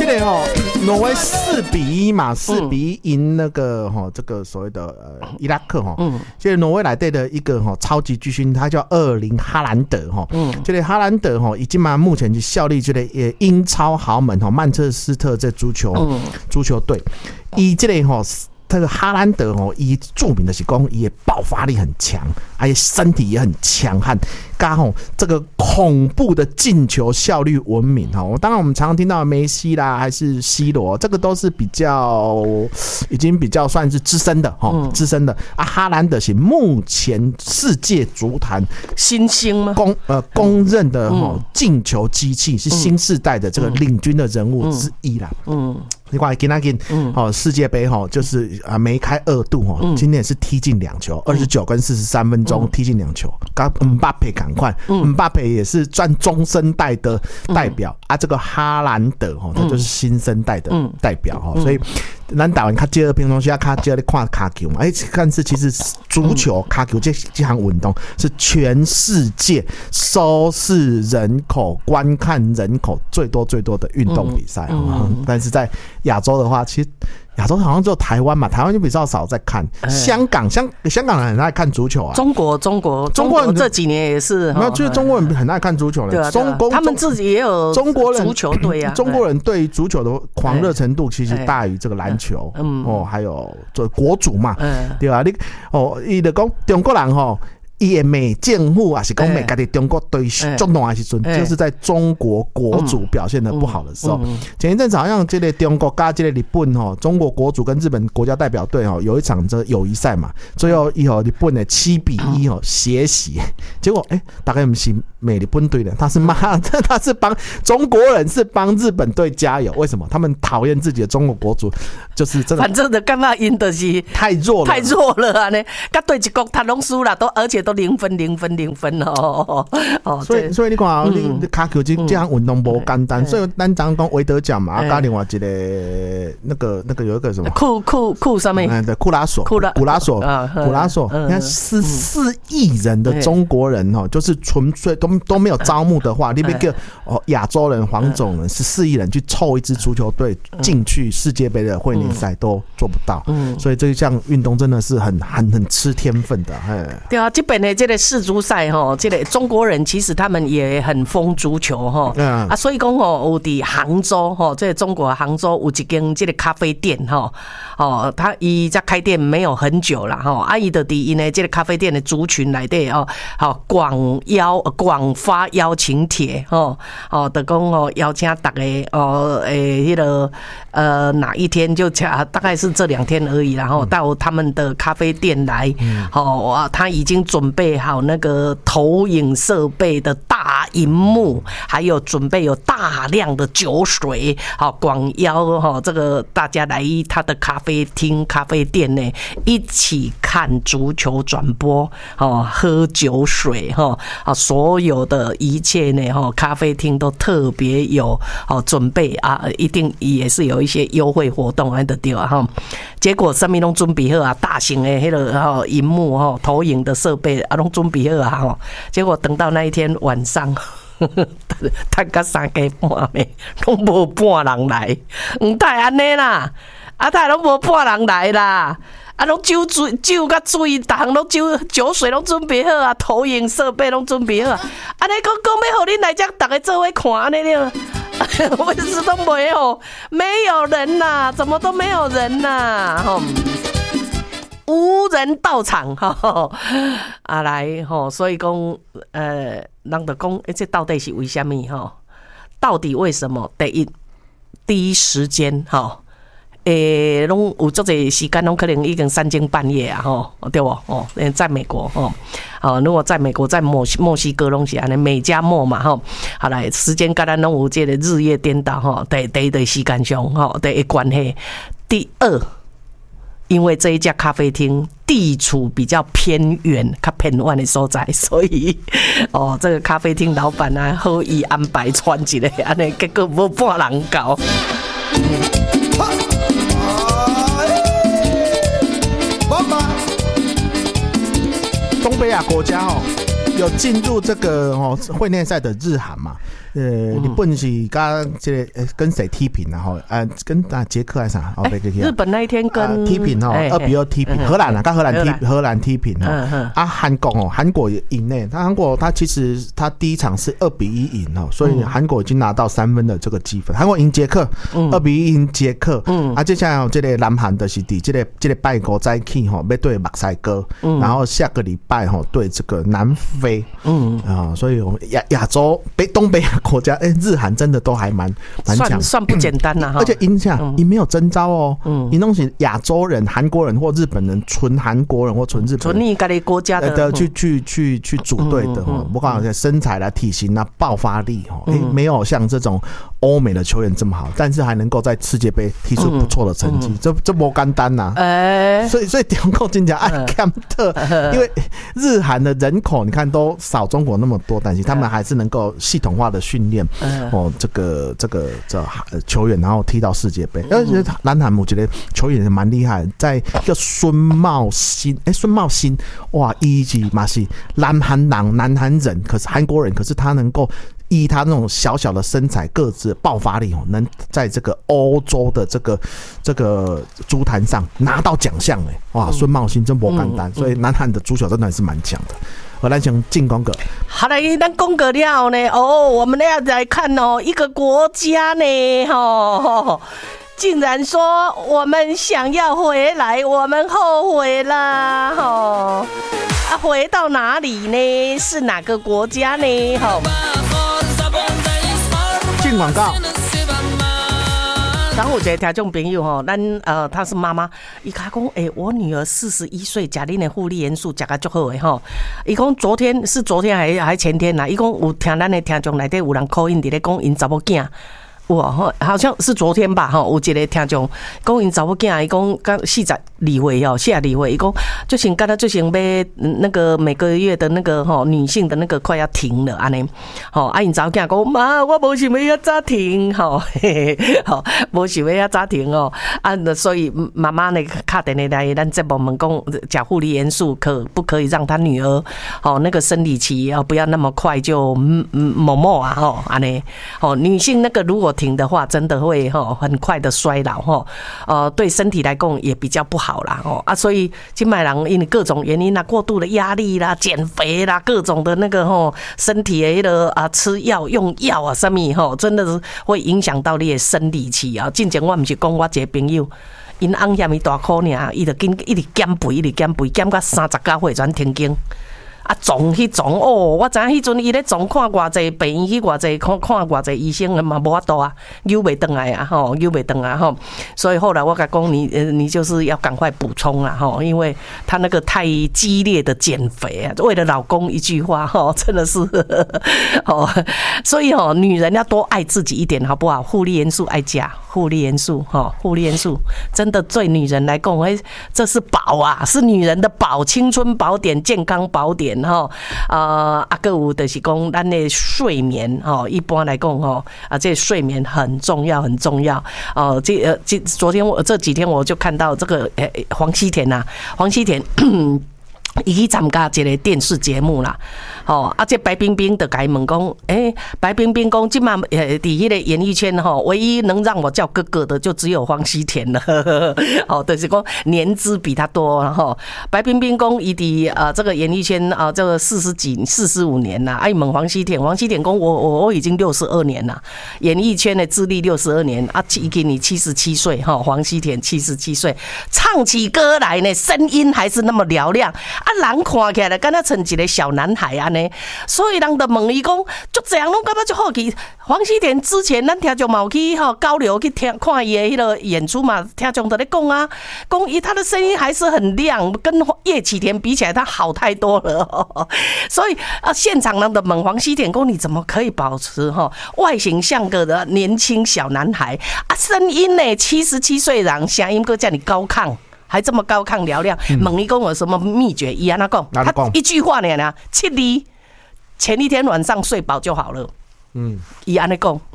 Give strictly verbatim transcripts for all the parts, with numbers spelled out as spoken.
这个吼，挪威四比一嘛，四比一赢那个吼，这个所谓的呃伊拉克吼。嗯。这个挪威来队的一个吼超级巨星，他叫厄林哈兰德吼。嗯。这个哈兰德吼，已经嘛目前就效力这个英超豪门吼曼彻斯特这足球、嗯、足球队，以这个吼。这个哈兰德哦，以著名的是讲，也爆发力很强，而且身体也很强悍，加吼这个恐怖的进球效率闻名哈。当然，我们常常听到梅西啦，还是 C 罗，这个都是比较已经比较算是资深的哈，资深的啊。哈兰德是目前世界足坛新星吗？ 公呃公认的哈进球机器，是新世代的这个领军的人物之一啦。嗯。你看，今天哦，世界杯哈，就是啊梅开二度哈，今天也是踢进两球，二十九跟四十三分钟踢进两球。刚姆巴佩赶快，姆巴佩也是赚中生代的代表啊。这个哈兰德哈，他就是新生代的代表哈，所以咱台湾看第二篇东西，要看第二的看卡球嘛。哎，但是其实足球卡球这这项运动是全世界收视人口、观看人口最多最多的运动比赛哈，但是在亚洲的话，其实亚洲好像只有台湾嘛，台湾就比较少在看。香港，香香港人很爱看足球啊。 中国，中国，中国这几年也是， 没有，就是中国人很爱看足球的。中国他们自己也有中国人足球队啊。 中国人对于足球的狂热程度其实大于这个篮球，哦，还有做国足嘛，对吧？你哦，伊就讲中国人吼。伊的美政府还是讲美家的中国队足球的时候，就是在中国国足表现的不好的时候。前一阵子好像这个中国加这个日本哈，中国国足跟日本国家代表队哈有一场这友谊赛嘛，最后以后日本的七比一哦血洗，结果哎、欸，大概不是美日本队的，他是骂他是帮中国人是帮日本队加油，为什么？他们讨厌自己的中国国足，就是真的， 反正的干嘛赢的是太弱了， 太弱了啊！呢，甲对一国他拢输了，都而且都。都零分零分零分哦哦， 所以所以你看啊，你你卡球这这项运动不简单，所以咱常讲韦德奖嘛，啊，加另外一个那个那个有一个什么库库库上面， 对，库拉索，库拉古拉索，古拉索，你看十四亿人的中国人哦，就是纯粹都都没有招募的话，你别个哦亚洲人、黄种人十四亿人去凑一支足球队进去世界杯的会联赛都做不到，所以这项运动真的是很很很吃天分的， 对啊，这边。这个世足赛哈，这个中国人其实他们也很疯足球哈，嗯、啊，所以讲哦，有伫杭州哈，这个中国杭州有一间这个咖啡店哈，哦，他伊在开店没有很久了哈，啊，伊就伫因的这个咖啡店的族群内底哦，好广邀广发邀请帖哦，哦，就讲哦邀请大家哦，诶，迄个呃哪一天就大概是这两天而已，然后到他们的咖啡店来，哦啊，他已经准备好那个投影设备的大萤幕，还有准备有大量的酒水，好广邀哈这个大家来他的咖啡厅、咖啡店呢，一起看足球转播，哦，喝酒水哈，啊，所有的一切呢，哈，咖啡厅都特别有哦准备啊，一定也是有一些优惠活动安的对啊哈。结果什么拢准备好啊，大型的迄个哈萤幕哈投影的设备啊，拢准备好啊哈。结果等到那一天晚上，他到三更半暝，拢无半人来，唔太安尼啦，啊太拢无半人来啦。啊，拢酒水酒甲水糖，拢酒酒水拢准备好啊，投影设备拢准备好啊。安尼讲讲要互恁来遮，大家做伙看安尼了。为什么都没有？没有人呐、啊，怎么都没有人呐、啊？吼，无人到场哈。啊来吼，所以讲呃，人就讲，哎，这到底是为什么哈？到底为什么？第一，第一时间哈。诶，拢有足侪时间，拢可能已经三更半夜啊，吼，对不？哦，在美国哦，好，如果在美国，在墨墨西哥拢是安尼，美加墨嘛，吼，好来，时间跟咱拢有这个日夜颠倒，吼，第第一的时间上，吼，第一关系。第二，因为这一家咖啡厅地处比较偏远、较偏远的所在，所以哦，这个咖啡厅老板啊，好意安排穿一个，安尼结果无半人到。 东北亚国家哦， 有进入这个哦会内赛的日韩嘛？呃，日本是跟这个跟谁踢平然后呃跟啊捷克还是啥？哦， 欸、日本那一天跟、 啊、踢平哦，二比二踢平荷兰啊，跟荷兰踢荷兰踢平哦。啊，韩国哦，韩国也赢呢。他韩国他其实他第一场是二比一赢哦，所以韩国已经拿到三分的这个积分。韩国赢捷克，二比一赢捷克。嗯，啊，接下来哦，这个南韩的是第这个这个拜国在起哈，要对马赛哥，然后下个礼拜哈对这个南非。嗯啊，所以我们亚亚洲北东北亚国家，哎、欸，日韩真的都还蛮蛮强， 算算不简单呐、啊、 而且赢下，赢、嗯、没有征召哦，嗯，赢东西亚洲人、韩国人或日本人，纯韩国人或纯日本人， 纯你家的国家的， 的去去去去组队的哈，不管身材啦、体型啦、爆发力哈，哎、欸，没有像这种欧美的球员这么好，但是还能够在世界杯踢出不错的成绩，嗯、这这不简单呐，哎、欸，所以所以中国真正爱看特，因为日韩的人口你看都少中国那么多，但是他们还是能够系统化的训练。哦，这个这个这球员，然后踢到世界杯，而且南韩我觉得球员也蛮厉害，在一个孙茂新，哎、欸，孙茂新，哇，一级马西，南韩人，南韩人，可是韩国人，可是他能够以他那种小小的身材、个子、爆发力，能在这个欧洲的这个这个足坛上拿到奖项，哎，哇，孙茂新真不简单，所以南韩的足球真的还是蛮强的。我来讲进攻个， 好来，咱讲个了呢。哦，我们要来看哦，一个国家呢，吼，竟然说我们想要回来，我们后悔啦，吼啊，回到哪里呢？是哪个国家呢？吼， 进广告。 然后我觉得听众朋友吼，咱呃，他是妈妈，伊讲讲，哎，我女儿四十一岁，吃恁的护理元素，吃个足好诶吼。伊讲昨天是昨天还还前天啦，伊讲有听咱的听众内底有人 call in 伫咧讲因查某囝。哇，好像是昨天吧，哈，有一个听众讲因查某囝，伊讲刚四十二岁哦，四十二岁，伊讲就像刚才就像要那个每个月的那个哈女性的那个快要停了安尼，吼，啊因查某囝讲妈，我无想要遐早停，吼，嘿嘿，吼，无想要遐早停哦，啊，所以妈妈呢打电话来咱节目问讲，吃护理元素可不可以让她女儿，哦，那个生理期啊不要那么快就嗯嗯某某啊，吼，安尼，哦，女性那个如果停的话，真的会哈很快的衰老哈，呃，对身体来讲也比较不好啦哦啊，所以现在人因为各种原因啦，过度的压力啦、减肥啦，各种的那个哈身体的那个啊吃药用药啊什么哈，真的是会影响到你的生理期啊。之前我不是讲我一个朋友，因翁嫌伊大箍尔，伊就紧一直减肥，一直减肥，减到三十九岁转停经。啊，撞去撞哦！我知影迄阵伊咧撞，看偌济病院去偌济看看偌济医生嘛无法度啊，扭袂转来啊，吼，扭袂转啊，吼。所以后来我甲讲，你呃，你就是要赶快补充啊，吼，因为他那个太激烈的减肥啊，为了老公一句话，吼，真的是，哦，所以哦，女人要多爱自己一点，好不好？护理元素爱加，护理元素，哈，护理元素真的对女人来讲，哎，这是宝啊，是女人的宝，青春宝典、健康宝典。吼，呃，啊，个有就是讲，咱的睡眠吼，一般来讲吼，啊，这睡眠很重要，很重要。哦、呃，这呃，这昨天我这几天我就看到这个，诶、欸，黄西田呐、啊，黄西田。伊去参加一个电视节目啦，吼啊！这白冰冰就甲伊问讲，诶、欸，白冰冰讲，即马呃，伫迄个演艺圈吼，唯一能让我叫哥哥的，就只有黄西田了。哦，就是讲年资比他多，然后白冰冰讲，伊伫呃这个演艺圈啊，这个四十几、四十五年啦。哎，问黄西田，黄西田讲，我我我已经六十二年啦，演艺圈的资历六十二年啊，已经你七十七岁哈，黄西田七十七岁，唱起歌来呢，声音还是那么嘹亮。啊，人看起来敢若像一个小男孩安尼，所以人就问伊讲，足侪人拢感觉足好奇。黄西田之前咱听众嘛有去吼交流去听看伊的迄个演出嘛，听众在咧讲啊，讲伊他的声音还是很亮，跟叶启田比起来他好太多了、哦。所以啊，现场人的问黄西田讲，你怎么可以保持哈外形像个的年轻小男孩啊，声音呢七十七岁人声音个叫你高亢。还这么高亢嘹亮，问伊讲有什么秘诀？伊安那讲，他一句话呢呢，七厘，前一天晚上睡饱就好了。嗯，伊安尼讲，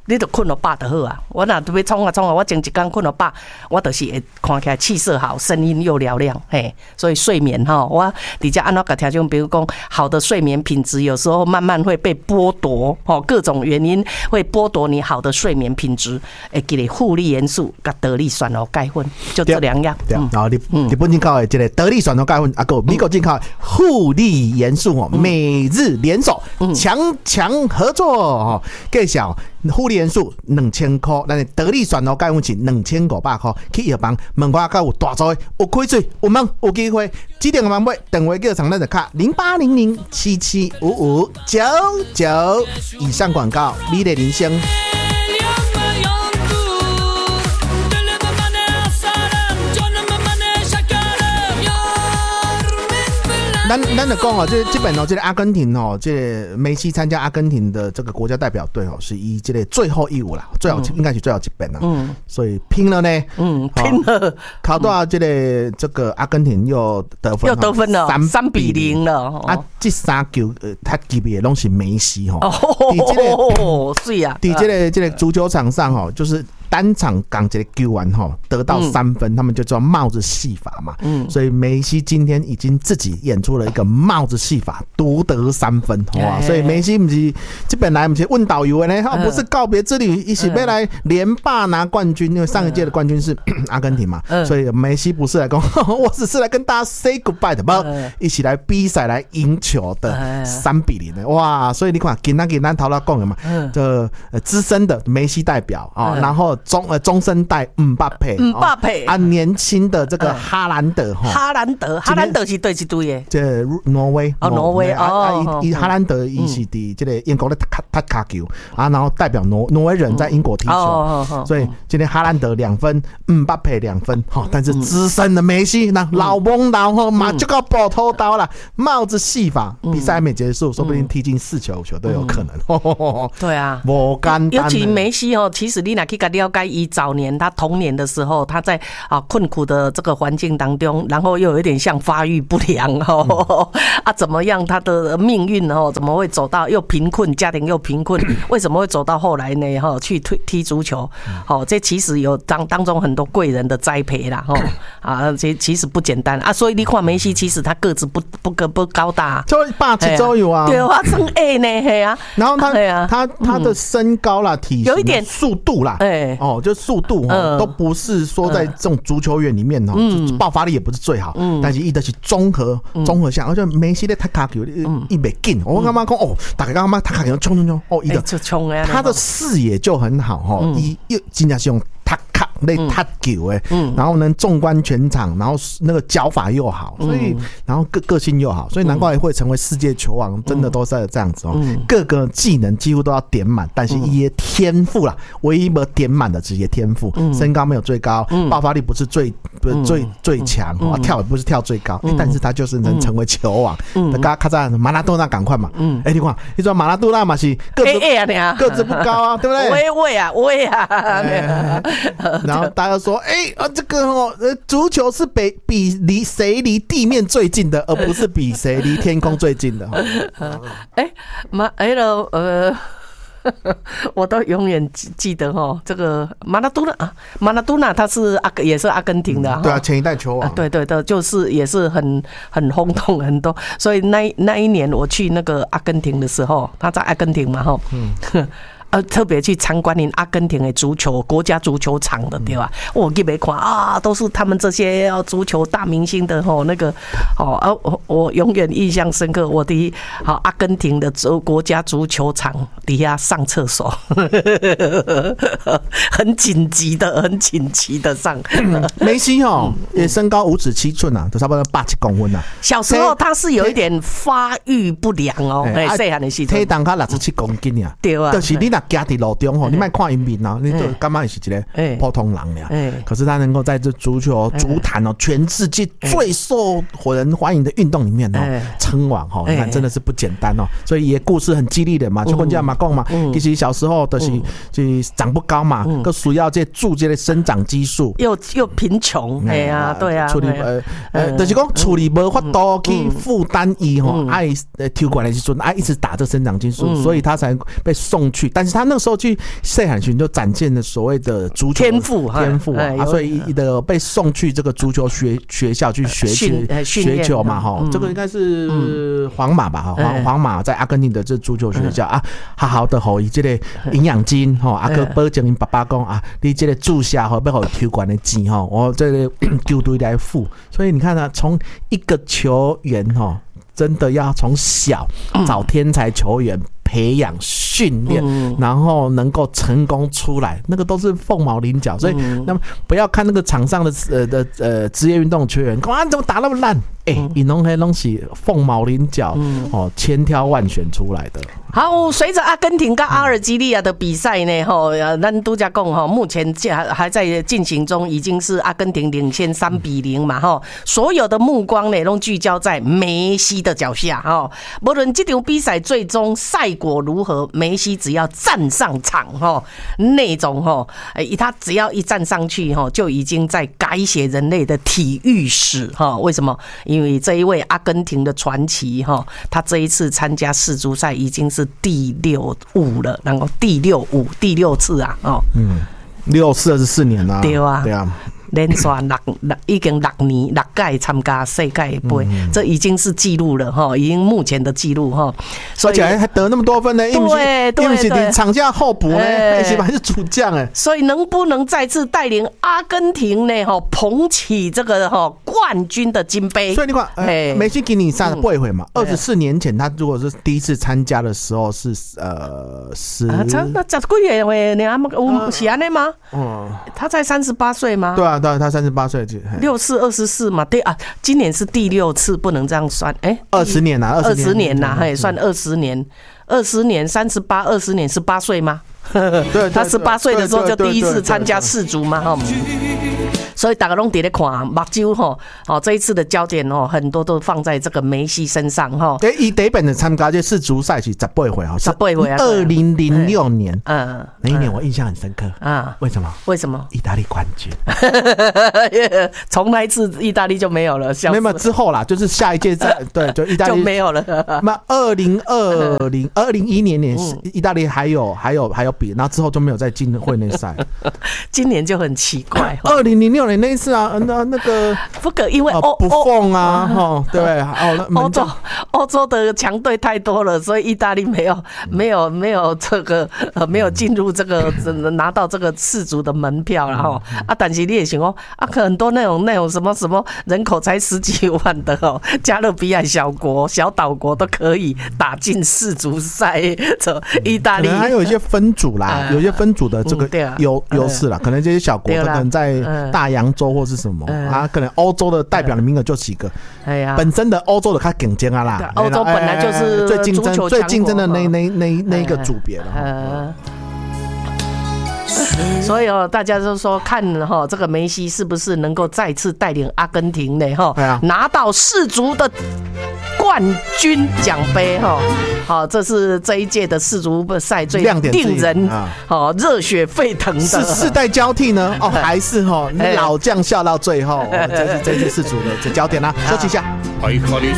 你就困到饱就好啊。我若要创啊创啊，我前一天困到饱，我就是会看起来气色好，声音又嘹亮，嘿。所以睡眠哈，我底下按照个条件，比如讲好的睡眠品质，有时候慢慢会被剥夺，哦，各种原因会剥夺你好的睡眠品质。会给你负利元素跟得利酸哦钙粉，就这两样。 对，然后日日本进口的这个得利酸哦钙粉，啊个美国进口的负利元素哦，每日联手强强合作哦，介绍。负利元素两千块，但是得利酸哦钙粉是两千五百块，去药房问我敢有大组的，有开水，有问有机会，指定个方法，电话叫上咱的卡零八零零七七五五九九。以上广告，美丽人生。咱咱的讲哦，这这本哦，这个阿根廷哦，这个梅西参加阿根廷的这个国家代表队哦，是以这个最后一舞啦，最后、嗯、应该是最后一本啦，嗯，所以拼了呢， 嗯，拼了， 考到这个这个阿根廷又得分， 又得分了，三三比零了， 啊，这三球呃，他级别拢是梅西吼， 哦，是啊， 在这个这个足球场上哦，就是单场刚这个球完吼，得到三分，嗯、他们就叫帽子戏法嘛，嗯，所以梅西今天已经自己演出了一个帽子戏法，独得三分，哇！所以梅西不是这本来不是问导游的呢，他不是告别之旅，一起要来连霸拿冠军，因为上一届的冠军是阿根廷嘛，所以梅西不是来讲，我只是来跟大家 say goodbye 的，不，一起来比赛来赢球的三比零的，哇！所以你看，今天跟咱头来讲的嘛，这资深的梅西代表啊，然后。中呃中生代姆巴佩， 姆巴佩啊，年轻的这个哈兰德哈， 哈兰德，哈兰德是对一队的， 这挪威哦，挪威哦，以哈兰德伊是伫这个英国的踢踢卡球啊，然后代表挪挪威人在英国踢球，所以今天哈兰德两分，姆巴佩两分，哈，但是资深的梅西那老懵老哈马就要爆头刀了，帽子戏法，比赛还没结束，说不定踢进四球球都有可能， 对啊， 不简单， 尤其梅西哦，其实你哪去个了解以早年他童年的时候，他在啊困苦的这个环境当中，然后又有一点像发育不良哦、嗯、啊，怎么样他的命运哦，怎么会走到又贫困，家庭又贫困，为什么会走到后来呢？哈，去踢踢足球，好、哦，这其实有当当中很多贵人的栽培啦，哈啊，这其实不简单啊。所以你看梅西，其实他个子不不不不高大， 就八七左右啊， 对啊，真矮呢，嘿啊。 然后他他他的身高啦、体型、有一点速度啦，哎。哦，就速度哈、哦，都不是说在这种足球员里面哈、哦，嗯、爆发力也不是最好，嗯、但是伊都是综合综合项，而且梅西的踢卡球一没进，我刚刚讲哦，大家刚刚踢卡球冲冲冲，哦，伊就冲啊， 他的视野就很好哈，伊又真正是用踢卡来踢球诶，然后呢纵观全场，然后那个脚法又好，所以然后个个性又好，所以难怪会成为世界球王，真的都是这样子哦，各个技能几乎都要点满，但是伊的天赋啦，唯一没点满的只是天赋，身高没有最高，爆发力不是最不是最最强，跳也不是跳最高，但是他就是能成为球王。大家看在马拉多纳赶快嘛，哎，你看，你说马拉多纳嘛是个子个子不高啊，对不对？ 我也我呀，我呀。 然后大家说，哎啊，这个哦，足球是比比离谁离地面最近的，而不是比谁离天空最近的。 哎，马哎了呃。我都永远记得哈，这个马拉多纳啊，马拉多纳他是阿也是阿根廷的、嗯， 对啊，前一代球王， 啊、对对对，就是也是很很轰动很多，所以那那一年我去那个阿根廷的时候，他在阿根廷嘛哈，嗯。呃，特别去参观阿根廷的足球国家足球场的，对吧？我给没看啊，都是他们这些足球大明星的吼，那个哦啊，我我永远印象深刻。我的好阿根廷的足国家足球场底下上厕所，很紧急的，很紧急的上。 梅西哦，也身高五尺七寸啊，就差不多八七公分啊。 小时候他是有一点发育不良哦，哎，细汉的时候， 体重他六十七公斤呀， 对啊， 就是你那。家伫路中吼，你莫看伊面啊，你就感觉是一个普通人俩。可是他能够在这足球足坛哦，全世界最受人欢迎的运动里面哦，称王哈，你看真的是不简单哦。所以也故事很激励的嘛，就跟这样嘛讲嘛，其实小时候就是就是长不高嘛，ก็需要这注这个生长激素， 又又贫穷，哎呀，对啊， 处理呃呃，就是讲处理无法度去负担伊吼，爱呃体育馆的时阵爱一直打这生长激素，所以他才被送去，但是。 是他那个时候去塞罕群就展现了所谓的足球天赋天赋啊，所以的被送去这个足球学学校去学学学球嘛哈，这个应该是皇马吧哈，皇皇马在阿根廷的这足球学校啊，好好的吼，以这个营养金哈，阿哥保证因爸爸讲啊，你这个注下吼要好球馆的钱哈，我这个球队来付，所以你看啊，从一个球员哈，真的要从小找天才球员。培养训练，嗯、然后能够成功出来，那个都是凤毛麟角。所以，嗯、那么不要看那个场上的呃的呃职业运动球员，哇，怎么打那么烂？哎、欸，伊拢迄拢是凤毛麟角，嗯、哦，千挑万选出来的。 好，随着阿根廷跟阿尔及利亚的比赛呢，吼，咱都加讲哈，目前还在进行中，已经是阿根廷领先三比零嘛，哈，所有的目光呢都聚焦在梅西的脚下，哈，无论这场比赛最终赛果如何，梅西只要站上场，哈，那种哈，他只要一站上去，哈，就已经在改写人类的体育史，哈，为什么？因为这一位阿根廷的传奇，哈，他这一次参加世足赛已经是。是第六五了，然后第六五第六次啊，哦， 嗯，六四二十四年啊， 对啊， 对啊。 连续六六已经六年六届参加世界杯，嗯、这已经是记录了哈，已经目前的记录哈。 而且还得那么多分呢，因为因为是你场下候补呢，而且还是主将哎。 所以能不能再次带领阿根廷呢？哈，捧起这个哈冠军的金杯？ 所以你看，呃、梅西给你上不会嘛？二十四年前他如果是第一次参加的时候是呃十那十几岁喂，你阿有是安尼吗？嗯，他才三十八岁吗？ 对啊。对，他三十八岁， 六四二十四嘛，对啊，今年是第六次，不能这样算，哎、欸， 二十年呐， 二十年呐，还算二十年，二十年三十八，二十年十八岁吗？ 对， 他十八岁的时候就第一次参加世足嘛，哈。所以大家拢伫咧看目睭吼，哦，这一次的焦点哦，很多都放在这个梅西身上哈。 对，伊第一本的参加这世足赛是十八回哈， 十八回啊， 二零零六年，嗯，那一年我印象很深刻啊。为什么？ 为什么？ 意大利冠军， 从那一次意大利就没有了， 没有之后啦，就是下一届再对，就意大利就没有了。 那二零二零二零一年年，意大利还有还有还有比，然后之后就没有再进会内赛。 今年就很奇怪， 二零零六年那一次啊，那那个不可因为欧不凤啊，哈，对，哦， 欧洲欧洲的强队太多了，所以意大利没有没有没有这个呃没有进入这个拿到这个世足的门票然后啊，但是你也想哦啊，很多那种那种什么什么人口才十几万的哦，加勒比海小国小岛国都可以打进世足赛，这意大利可能还有一些分组啦，有一些分组的这个优优势啦，可能这些小国可能在大洋洲或是什么啊，可能欧洲的代表的名额就几个，哎呀，本身的欧洲的较竞争啊啦， 欧洲本来就是最竞争最竞争的那那那那一个组别了。 所以哦，大家就说看哈，这个梅西是不是能够再次带领阿根廷呢？哈，拿到世足的冠军奖杯哈。好，这是这一届的世足赛最令人好热血沸腾的。 是世代交替呢？哦，还是哈老将笑到最后？这是这次世足的这焦点啦。休息一下。